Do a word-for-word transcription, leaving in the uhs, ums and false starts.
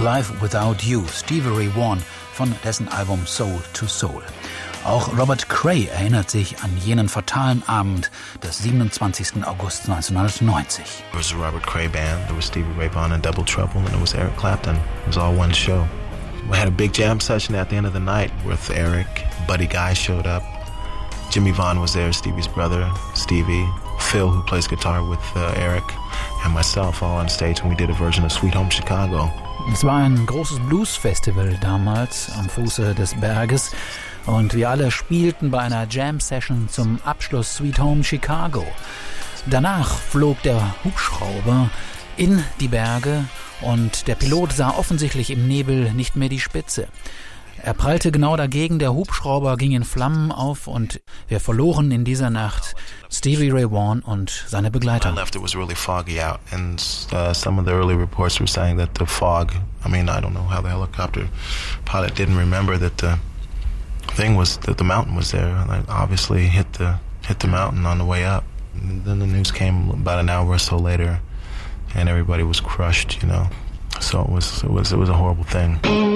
Life Without You, Stevie Ray Vaughan von dessen Album Soul to Soul. Auch Robert Cray erinnert sich an jenen fatalen Abend des siebenundzwanzigsten August neunzehnhundertneunzig. It was a Robert Cray band. There was Stevie Ray Vaughan and Double Trouble, and it was Eric Clapton. It was all one show. We had a big jam session at the end of the night with Eric. Buddy Guy showed up. Jimmy Vaughn was there, Stevie's brother, Stevie. Phil, who plays guitar with uh, Eric, and myself all on stage, and we did a version of Sweet Home Chicago. Es war ein großes Blues-Festival damals am Fuße des Berges und wir alle spielten bei einer Jam-Session zum Abschluss Sweet Home Chicago. Danach flog der Hubschrauber in die Berge und der Pilot sah offensichtlich im Nebel nicht mehr die Spitze. Er prallte genau dagegen, der Hubschrauber ging in Flammen auf und wir verloren in dieser Nacht Stevie Ray Vaughan und seine Begleiter. When I left, it was really foggy out, and uh, some of the early reports were saying that the fog, I mean, I don't know how the helicopter pilot didn't remember that the thing was, that the mountain was there, and I obviously hit the, hit the mountain on the way up. And then the news came about an hour or so later, and everybody was crushed, you know. So it was, it was, it was a horrible thing.